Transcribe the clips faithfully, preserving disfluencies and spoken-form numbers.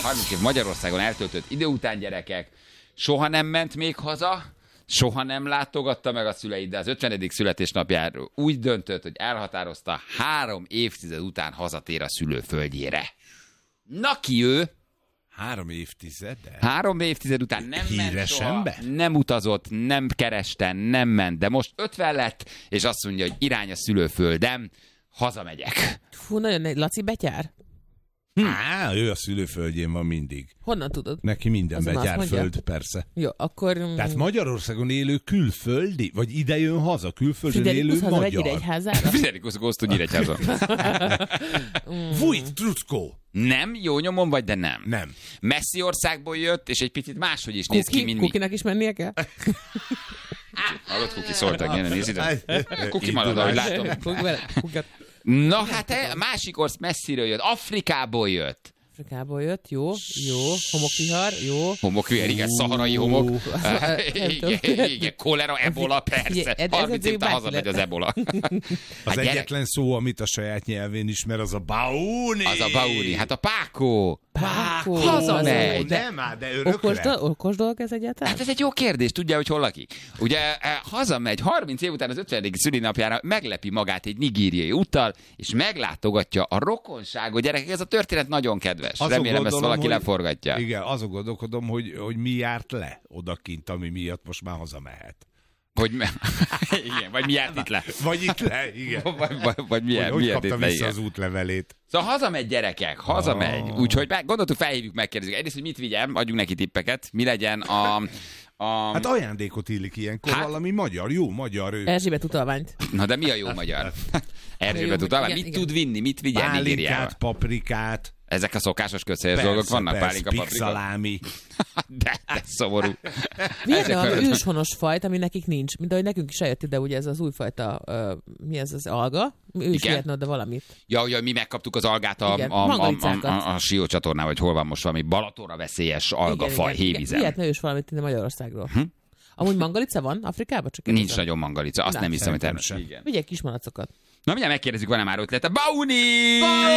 harminc év Magyarországon eltöltött idő után, gyerekek, soha nem ment még haza, soha nem látogatta meg a szüleit, de az ötvenedik születésnapjáról úgy döntött, hogy elhatározta, három évtized után hazatér a szülőföldjére. Na ki ő? Három évtized? Három évtized után nem ment Híres soha, ember? nem utazott, nem kereste, nem ment, de most ötven lett, és azt mondja, hogy irány a szülőföldem, hazamegyek. Fú, nagyon nehéz. Laci betyár? Hm. Á, ő a szülőföldjén van mindig. Honnan tudod? Neki minden Azon azt betyár mondja? föld, persze. Jó, akkor... Tehát Magyarországon élő külföldi, vagy ide jön haza, külföldön élő Friderikus hazamegy magyar. Nyíregyházára? Friderikus Góztó Nyíregyházon. Vujt, Truckó. Nem? Jó nyomon vagy, de nem. Nem. Messzi országból jött, és egy picit máshogy is néz ki, Kuki? mint mi. Kukinak is mennie kell? Hallott, Kuki szóltak, gyere, nézd ide. Kuki marad, ahogy látom. Kuki vele. Kukat. Na hát, e, másik orsz messziről jött, Afrikából jött. Afrikából jött, jó, jó. Homokvihar, jó. Homokvihar, igen, szaharai homok. Nem igen, tudom. igen, kolera, ebola, persze. Ez- ez harminc év azért után hazamegy az ebola. Az Hát egyetlen szó, amit a saját nyelvén ismer, az a bauni. Az a baúri, hát a pákó. Pákó. Hazamegy. Nem már, de örökre. Okos, do- okos dolog ez egyáltalán? Hát ez egy jó kérdés, tudja, hogy hol lakik. Ugye eh, hazamegy, harminc év után az ötvenedik szülinapjára meglepi magát egy nigériai úttal, és meglátogatja a rokonságot. Gyerekek, ez a történet nagyon kedves. Azon Remélem, ezt gondolom, valaki hogy- leforgatja. Igen, azon gondolkodom, hogy, hogy mi járt le odakint, ami miatt most már hazamehet. Hogy me- igen, vagy mi járt itt le. Vagy itt le, igen. Vagy, vagy, vagy milyen, Hogy, hogy miért kapta itt le, vissza igen. az útlevelét? Szóval hazamegy, gyerekek, hazamegy. Oh. Úgyhogy meg- gondoltuk, felhívjuk, megkérdezzük. Egyrészt, hogy mit vigyem, adjunk neki tippeket. Mi legyen a... a... Hát ajándékot illik ilyenkor, Hát- valami magyar, jó magyar ő. Erzsébet utalványt. Na de mi a jó magyar? Erzsébet Jó, utalva, igen, mit igen. tud vinni, mit vigyen Nigériába? Pálinkát, paprikát, Ezek a szokásos közhelyes dolgok vannak, pálinka, paprika? pixalámi. De, de szomorú. Milyen Ezek valami a- őshonos fajt, ami nekik nincs? Mint ahogy nekünk is eljött ide, ugye ez az újfajta, uh, mi ez az alga? Ő is Igen. ilyetne oda valamit. Ja, ugye mi megkaptuk az algát a, Igen, a, a, a, mangalicákat. a, a Sió csatornán, vagy hol van most valami Balatonra veszélyes algafaj, hévízem. Ilyetne ős valamit innen Magyarországról. Hm? Amúgy mangalica van Afrikában? Csak Nincs kérdezem. nagyon mangalica, azt Na, nem hiszem, hogy szerintem természetesen. sem. Igen. Vigyek kis malacokat. Na mindjárt megkérdezzük, van-e már ötlete? Bauni!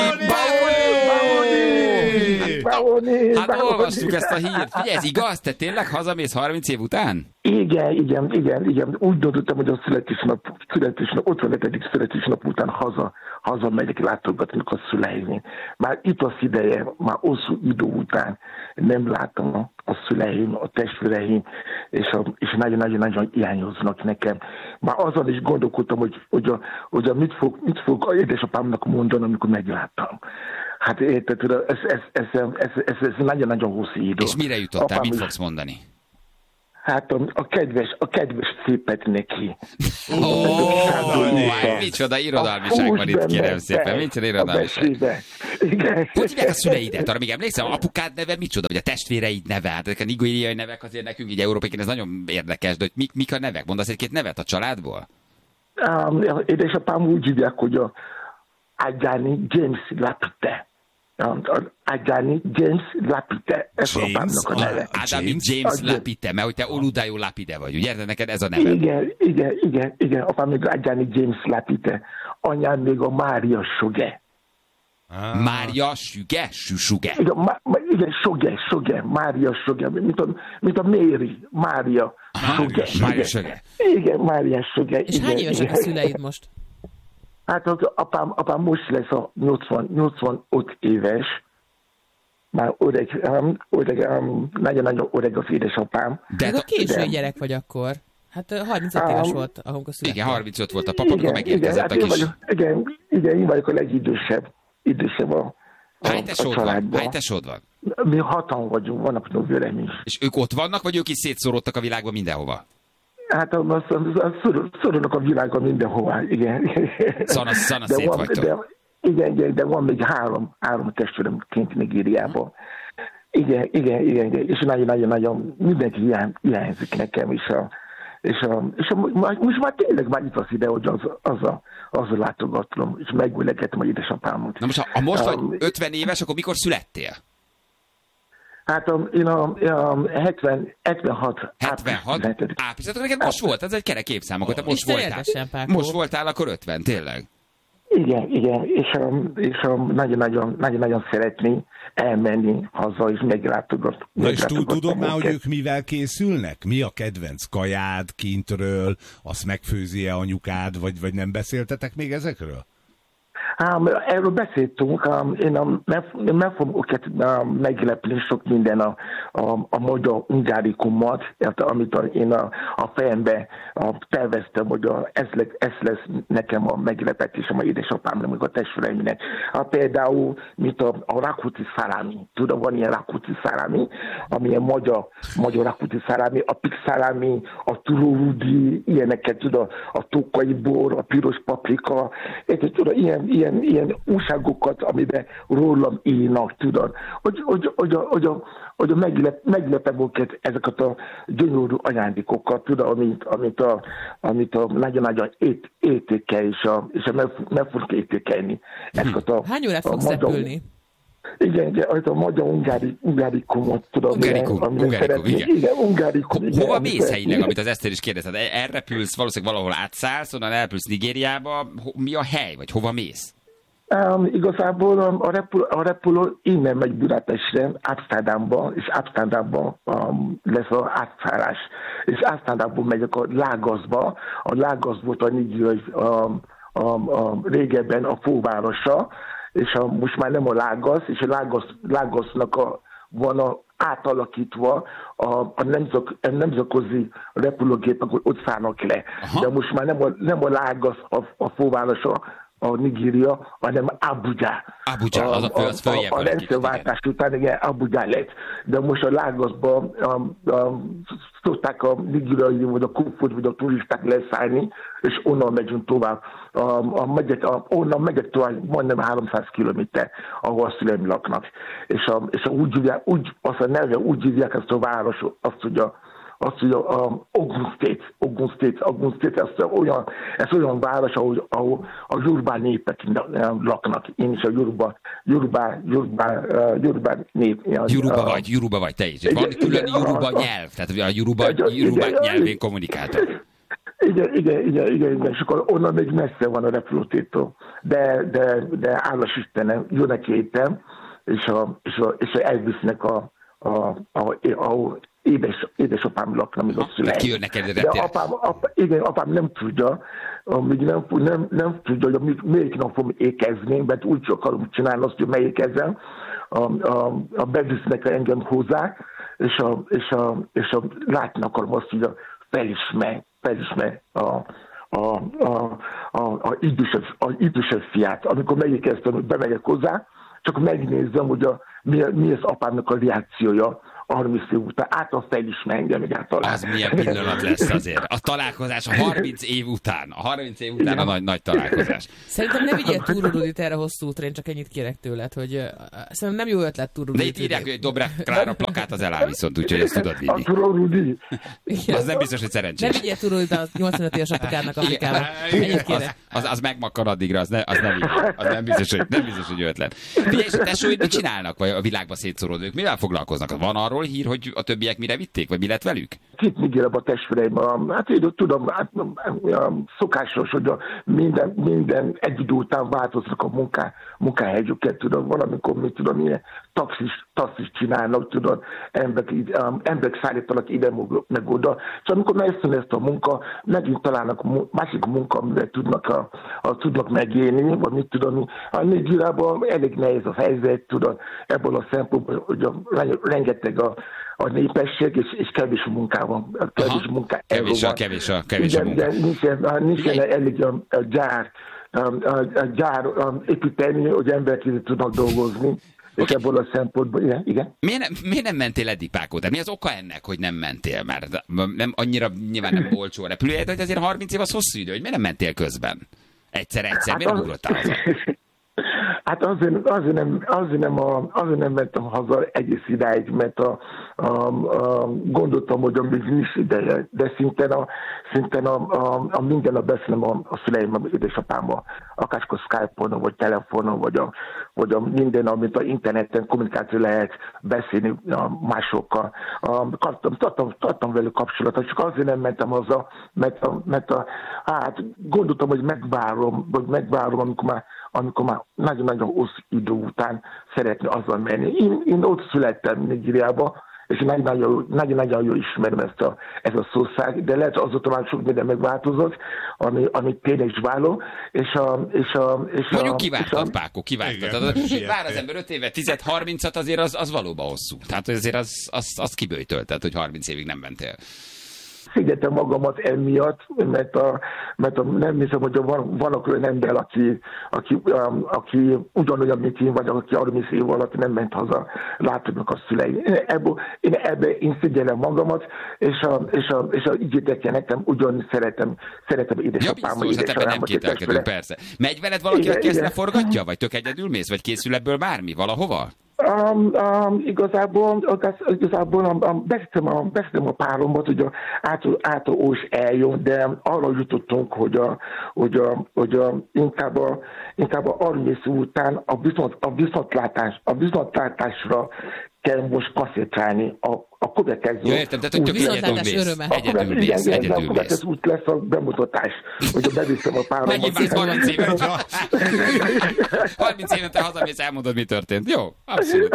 Bauni, Hát Bauni. olvastuk ezt a hírt. Figyelj, ez igaz? Te tényleg hazamész harminc év után? Igen, igen, igen, igen. Úgy döntöttem, hogy a születésnap, születésnap, ötvenedik születésnap után haza, haza megyek látogatni a szüleim. Már itt az ideje, már hosszú idő után nem láttam a, a szüleim, a testvéreim, és, a, és nagyon-nagyon-nagyon hiányoznak nekem. Már azon is gondolkodtam, hogy, hogy, a, hogy a mit, fog, mit fog a édesapámnak mondani, amikor megláttam. Hát érted, ez, ez, ez, ez, ez, ez nagyon-nagyon hosszú idő. És mire jutottál? Apám Mit is- fogsz mondani? Hát a, a kedves, a kedves szépet neki. Ó, Szándor hát micsoda irodalmiság van itt, kérem szépen. Micsoda irodalmiság. Igen. Hogy hívják a szüleidet? Arra még emlékszem, apukád neve micsoda? Vagy a testvéreid neve? Hát ezek a nigériai nevek azért nekünk így európaiként ez nagyon érdekes, de hogy mik, mik a nevek? Mondasz egy-két nevet a családból? Um, édesapám úgy hívják, hogy a Adjani James Lapite. Um, Adjani James Lapite. Ez James? apámnak a neve. Ádám, mint James? James Adja- Lapide, mert hogy te Oludayo Lapide vagy, ugye? De neked ez a neve. Igen, igen, igen, igen. Apám még Adjani James Lapite. Anyám még a Mária Soge. Ah, Mária Süge? Süsuge. Igen, má, má- igen, Soge, Soge, Mária Soge, mint a, mint a Mary, Mária Soge. Mária igen. Soge. Igen, Mária Soge. És igen, hány évesek igen. a szüleid most? Hát az apám, apám most lesz a nyolcvan, nyolcvanöt éves. Már öreg, um, öreg um, nagyon-nagyon öreg az édesapám. De Még a hát, késői igen. gyerek vagy akkor. Hát ö, harmincöt éves Um, volt, amikor született. igen, harmincöt volt a papa, amikor megérkezett hát a én kis... vagyok, igen, igen, én vagyok a legidősebb, idősebb a, a, Hány a tesód van? családban. Hány tesód van? Mi hatan vagyunk, vannak nővérem is. És ők ott vannak, vagy ők is szétszóródtak a világban mindenhova? Hát azt szorulnak a világon mindenhová, igen. Szana, szana De szét van, vagytok. de, igen, igen, de van még három, három testvérem kint Nigériában. Igen, igen, igen, igen, és nagyon-nagyon-nagyon mindenki hiány, hiányzik nekem, és a, és a, és a, most már tényleg már itt az ide, hogy az, az a, az a látogatom, és megvülegetem a édesapámot. Na most, ha, ha most vagy Um, ötven éves, akkor mikor születtél? Hát a, én a, a hetven, hetvenhat, hetvenhat? Április, akkor neked most volt, ez egy kerek évszám, akkor te most Visszajeltesen, voltál. Pákó. Most voltál akkor ötven, tényleg. Igen, igen, és, um, és um, nagyon-nagyon, nagyon-nagyon szeretné elmenni haza, és meglátogatni. Na és túl tudod már, hogy ők mivel készülnek? Mi a kedvenc kajád kintről? Azt megfőzi-e anyukád, vagy, vagy nem beszéltetek még ezekről? Um, erről beszéltünk, um, én um, meg, meg fogom őket um, meglepni sok minden a, a, a magyar ungárikumot, amit a, én a, a fejembe a, terveztem, hogy a, ez, le, ez lesz nekem a meglepetésem a édesapámnak, meg a testvéreimnek. Például, mint a, a rakuti szalámi. Tudom, van ilyen rakuti szalámi, ami a magyar, magyar rakuti szalámi, a pik szalámi, a turórudi, ilyeneket, tudom, a tókai bor, a piros paprika, és tudom, ilyen, ilyen Ilyen, ilyen újságokat, amiben rólam írnak, tudod, hogy, hogy, hogy, hogy, hogy, hogy meglep, meglepem őket ezeket a gyönyörű ajándékokat, tudod, amit, amit a, amit a nagyon-nagyon ét, értékel, és a, és a meg, meg fogok értékelni. A, Hány órát fogsz repülni? Igen, igen, a magyar ungárikumot, tudom. Ungárikum, ungárikum, igen. Igen, ungárikum. Ho, hova mész helyileg, amit az Eszter is kérdezett? Elrepülsz, valószínűleg valahol átszállsz, onnan elrepülsz Nigériába. Mi a hely, vagy hova mész? Um, igazából a, repül, a repülő innen megy Budapestre, Amsterdamba, és Amsterdamban um, lesz az átszállás. És Amsterdamból megyek a Lágaszba. A Lágasz volt a Nigériai um, um, um, régebben a fővárosa, és a, most már nem a Lágasz, és a Lágasz, Lágasznak a, van a, átalakítva a, a, nemzak, a nemzetközi repülőgépek, hogy ott szállnak le. Aha. De most már nem a, nem a Lágasz a, a fővárosa, a Nigéria, hanem Abuja. Abuja, az a fő, az följebb. A, a, a rendszerváltás után, igen, Abuja lett. De most a Lágaszban um, um, szokták a nigériai, vagy a kufut, vagy a turisták leszállni, és onnan megyünk tovább. Um, a megyek, a, onnan megyek tovább majdnem háromszáz kilométer, ahol a szüleim laknak. És, a, és a, úgy hívják, úgy, azt a neve, úgy hívják ezt a város, azt, hogy a azt mondja, a Ogun State, Ogun State, Ogun State, ez olyan, ez olyan város, ahol, ahol a Yoruba népek laknak. Én is a Yoruba, Yoruba, Yoruba, Yoruba nép. Yoruba vagy, Yoruba vagy te is. Van külön Yoruba nyelv, tehát a Yoruba, Yoruba nyelvén kommunikáltak. Igen, igen, igen, igen, igen, és akkor onnan még messze van a repülőtétől. De, de, de állas Istenem, jó neki étem, és, a, és, a, és elvisznek a, a, a, a, a Édes, édesapám lakna, még a szüleim. Ki jönnek el, de apám, apám, igen, apám nem tudja, még nem, nem, nem tudja, hogy melyik nap fogom ékezni, mert úgy akarom csinálni azt, hogy melyik ezen, a, a, a bevisznek engem hozzá, és, a, és, a, és a, látni akarom azt, hogy a felismer, felismer a, a, a, a, a, idősebb, a idősebb fiát. Amikor megékeztem, hogy bemegyek hozzá, csak megnézem, hogy a, mi, mi az apámnak a reakciója, harminc év után, által felismer engem egyáltalán. Az milyen pillanat lesz azért. A találkozás a harminc év után. A harminc év után a nagy, nagy találkozás. Szerintem ne vigyél túrórudit erre hosszú útra, én csak ennyit kérek tőled, hogy uh, szerintem nem jó ötlet túrórudit. De itt írják, hogy Dobrev Klára plakát az eláll viszont, úgyhogy ezt tudod vinni. A túrórudi. Az nem biztos, hogy szerencsés. Ne vigyél túrórudit a nyolcvanöt éves apukádnak Afrikába. Ennyit kérek. Az, az megmakkar addigra, az, ne, az, nem, az nem, biztos, hogy, nem biztos, hogy ötlet. Figyelj, és a tesóid mit csinálnak, vagy a világba szétszóródók? Mivel foglalkoznak? Van arról hír, hogy a többiek mire vitték, vagy mi lett velük? Két Nigériában a testvéreim, hát én tudom, hát, szokásos, hogy a minden, minden egy idő után változnak a munká, munkahelyüket, tudom, valamikor, mit tudom, ilyen taxis, taxis csinálnak, tudom, emberek, emberek szállítanak ide, meg oda, és amikor megszűn ezt a munka, megint találnak másik munka, amivel tudnak, a, a, tudnak megélni, vagy mit tudom, a Nigériában elég nehéz a helyzet, tudom, ebből a szempontból, hogy a, rengeteg a a népesség, és, és kevés a munkában. Kevés Aha, munka kevés a, kevés a, kevés igen, a munka. Igen, nincsen, nincsen elég a, a gyár, a, a, a gyár a, építeni, hogy emberek így tudnak dolgozni. Okay. És ebből a szempontból, igen, igen. Miért nem, miért nem mentél eddig, Pákó? Tehát mi az oka ennek, hogy nem mentél? Mert nem, annyira nyilván nem olcsó a repülőjegy, de azért harminc év az hosszú idő, hogy miért nem mentél közben? Egyszer-egyszer, miért nem ugrottál haza? Hát azért, azért, nem, azért, nem a, azért nem mentem haza egész idáig, mert a, a, a, gondoltam, hogy még nincs ideje, de szinten a, szinten a, a, a minden nap beszélem a, a szüleim, a édesapámmal, akárkor Skype-on, vagy telefonon, vagy a, vagy a minden, amit a interneten kommunikáció lehet beszélni a másokkal. A, tartam, tartam, tartam velük kapcsolatot, csak azért nem mentem haza, mert, a, mert a, hát gondoltam, hogy megvárom, vagy megvárom, amikor már amikor már nagyon-nagyon hosszú idő után szeretné azzal menni. Én, én ott születtem Nigériába, és nagyon-nagyon jól ismerem ezt a, ez a szószág, de lehet, hogy azóta már sok minden megváltozott, ami, ami tényleg is váló, és a... És a és Mondjuk a, kiváltad, a, Páko, kiváltad. Vár az ember öt évet, tíz harmincat, azért az, az valóban hosszú. Tehát azért az, az, az kibőjtölted, hogy harminc évig nem mentél. Szigyetem magamat emiatt, mert, a, mert a, nem hiszem, hogy van, van olyan ember, aki, aki, um, aki ugyanolyan, mint én, vagy aki harminc év alatt nem ment haza, látodnak a szülei. Én ebben én, ebbe, én szigyelem magamat, és a, és a, és a ígétek nekem ugyan szeretem, szeretem édesapámat. Ja, biztos, hát ebben nem kételkedünk, persze. Megy veled valaki, igen, aki ezt ne forgatja? Vagy tök egyedül mész? Vagy készül ebből bármi? Valahova? Um, um, igazából, igazából um, um, beszéltem, a, beszéltem a párombat, hogy a ától Ós eljön, de arra jutottunk, hogy, a, hogy, a, hogy a, inkább, a, inkább a harminc után a, viszont, a, viszontlátás, a viszontlátásra kell most koncentrálni a, a következő. Ja, értem, tehát hogy tök egyedül mész. Egyedül mész, egyedül mész. Út lesz a bemutatás, hogy beviszem a páromat. Megint mész harminc évet. harminc éven te hazamész, elmondod, mi történt. Jó, abszolút.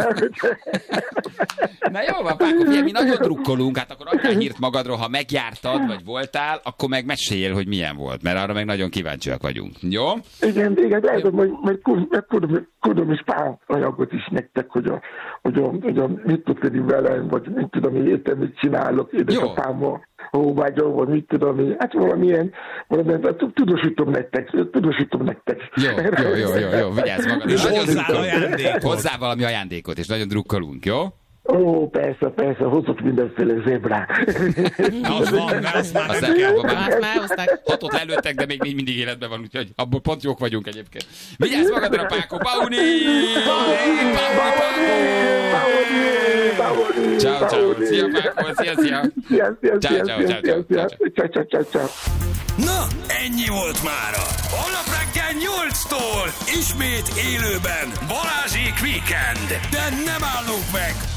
Na jó van, Páko, figyelj, mi nagyon drukkolunk, hát akkor adjál hírt magadról, ha megjártad, vagy voltál, akkor meg meséljél, hogy milyen volt, mert arra meg nagyon kíváncsiak vagyunk. Jó? Igen, igen, lehet, hogy majd tudom is pár anyagot is nektek, hogy a, hogy a, hogy a mit tudod velem, vagy mit tudom, hogy értem, mit csinálok édesapámmal, hol vagyok, vagy mit tudom, hát valamilyen, valamilyen, tudósítom nektek, tudósítom nektek. Jó, jó, jó, jó, jó, vigyázz magad. És hozzá ajándékot. Hozzá valami ajándékot, és nagyon drukkolunk, jó? Ó, persze, persze, hozok mindenféle zébrát. Az van, de azt már nem kell. Azt már hozták. Hatot lelőttek, de még mindig életben van, úgyhogy abból pont jók vagyunk egyébként. Vigyázz magadra, Páko! Pauni! Ciao, ciao. Szia, Páko! Szia, szia! Ciao, ciao, ciao, ciao, ciao. Na, ennyi volt mára. Holnap reggel nyolctól ismét élőben Balázsék Weekend. De nem állunk meg!